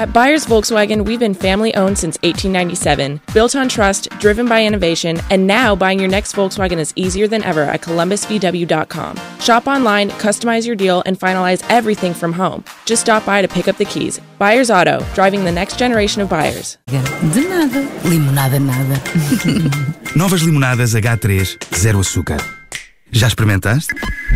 At Byers Volkswagen, we've been family-owned since 1897, built on trust, driven by innovation, and now buying your next Volkswagen is easier than ever at columbusvw.com. Shop online, customize your deal, and finalize everything from home. Just stop by to pick up the keys. Byers Auto, driving the next generation of buyers. De nada. Limonada nada. Novas limonadas H3, zero açúcar. Já experimentaste?